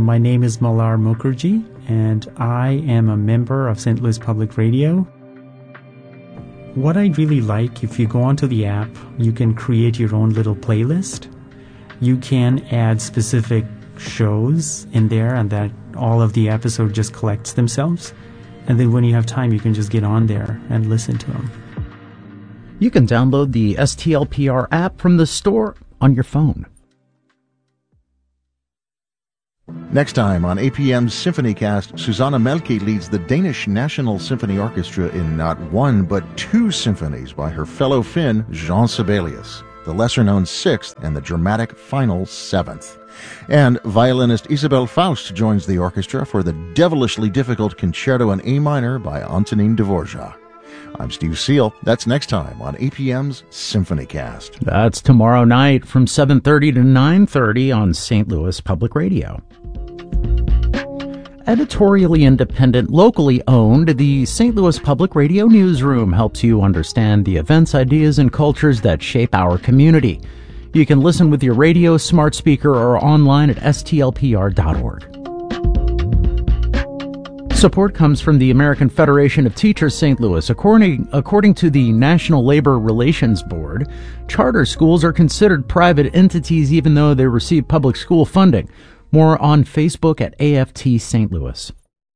My name is Malar Mukherjee, and I am a member of St. Louis Public Radio. What I really like, if you go onto the app, you can create your own little playlist. You can add specific shows in there, and that all of the episode just collects themselves. And then when you have time, you can just get on there and listen to them. You can download the STLPR app from the store on your phone. Next time on APM's SymphonyCast, Susanna Melke leads the Danish National Symphony Orchestra in not one but two symphonies by her fellow Finn, Jean Sibelius, the lesser-known Sixth and the dramatic final Seventh. And violinist Isabel Faust joins the orchestra for the devilishly difficult Concerto in A minor by Antonin Dvorak. I'm Steve Seal. That's next time on APM's SymphonyCast. That's tomorrow night from 7:30 to 9:30 on St. Louis Public Radio. Editorially independent, locally owned, the St. Louis Public Radio Newsroom helps you understand the events, ideas, and cultures that shape our community. You can listen with your radio, smart speaker, or online at stlpr.org. Support comes from the American Federation of Teachers St. Louis. According to the National Labor Relations Board, charter schools are considered private entities even though they receive public school funding. More on Facebook at AFT St. Louis.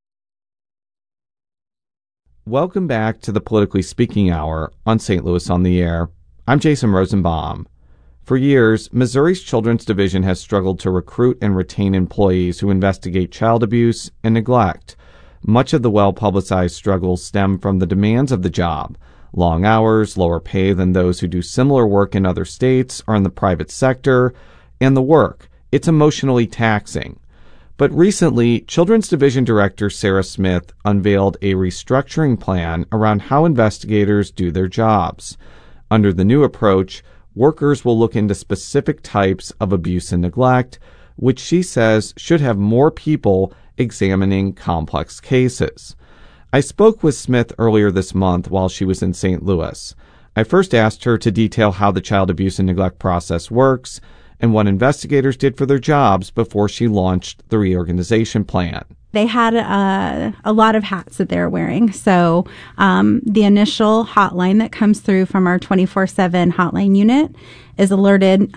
Welcome back to the Politically Speaking Hour on St. Louis on the Air. I'm Jason Rosenbaum. For years, Missouri's Children's Division has struggled to recruit and retain employees who investigate child abuse and neglect. Much of the well-publicized struggles stem from the demands of the job: long hours, lower pay than those who do similar work in other states or in the private sector, and the work. It's emotionally taxing. But recently, Children's Division Director Sarah Smith unveiled a restructuring plan around how investigators do their jobs. Under the new approach, workers will look into specific types of abuse and neglect, which she says should have more people examining complex cases. I spoke with Smith earlier this month while she was in St. Louis. I first asked her to detail how the child abuse and neglect process works and what investigators did for their jobs before she launched the reorganization plan. They had a lot of hats that they were wearing. So the initial hotline that comes through from our 24/7 hotline unit is alerted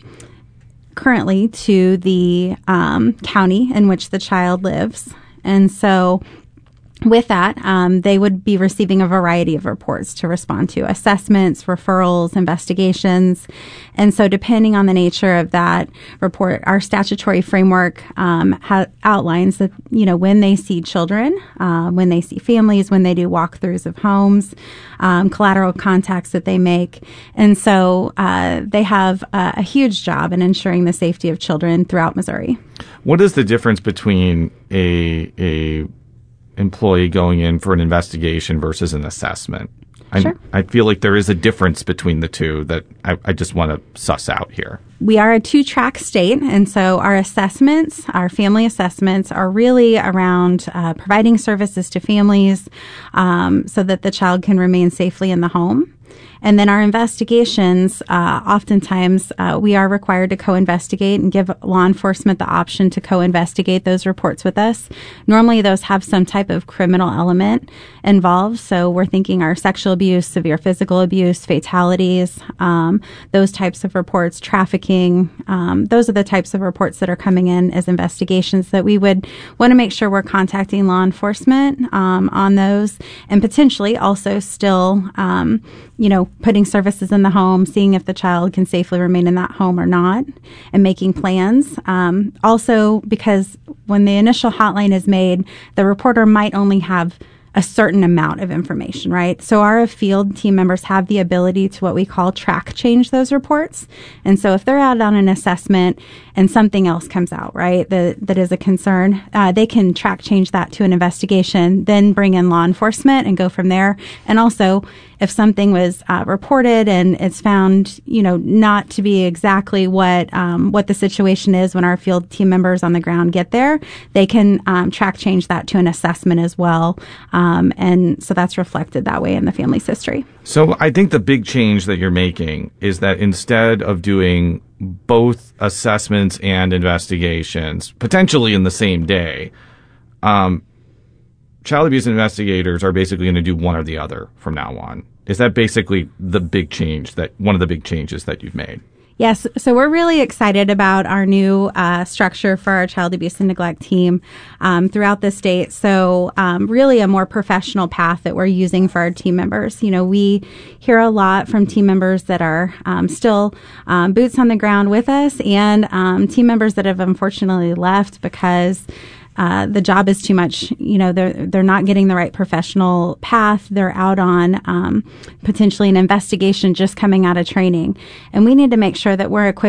currently to the county in which the child lives. And so with that, they would be receiving a variety of reports to respond to: assessments, referrals, investigations. And so depending on the nature of that report, our statutory framework outlines that, when they see children, when they see families, when they do walkthroughs of homes, collateral contacts that they make. And so they have a huge job in ensuring the safety of children throughout Missouri. What is the difference between a employee going in for an investigation versus an assessment? Sure. I feel like there is a difference between the two that I just want to suss out here. We are a two-track state, and so our assessments, our family assessments, are really around providing services to families so that the child can remain safely in the home. And then our investigations, oftentimes we are required to co-investigate and give law enforcement the option to co-investigate those reports with us. Normally those have some type of criminal element involved. So we're thinking our sexual abuse, severe physical abuse, fatalities, those types of reports, trafficking. Those are the types of reports that are coming in as investigations that we would want to make sure we're contacting law enforcement on those, and potentially also still putting services in the home, seeing if the child can safely remain in that home or not, and making plans. Also, because when the initial hotline is made, the reporter might only have a certain amount of information, right? So our field team members have the ability to what we call track change those reports. And so if they're out on an assessment and something else comes out, right, that is a concern, they can track change that to an investigation, then bring in law enforcement and go from there. And also, if something was reported and it's found, not to be exactly what the situation is when our field team members on the ground get there, they can track change that to an assessment as well. And so that's reflected that way in the family's history. So I think the big change that you're making is that instead of doing both assessments and investigations, potentially in the same day, child abuse investigators are basically going to do one or the other from now on. Is that basically the big change, one of the big changes that you've made? Yes. So we're really excited about our new structure for our child abuse and neglect team throughout the state. So really a more professional path that we're using for our team members. We hear a lot from team members that are still boots on the ground with us, and team members that have unfortunately left because the job is too much. They're not getting the right professional path. They're out on potentially an investigation just coming out of training. And we need to make sure that we're equipped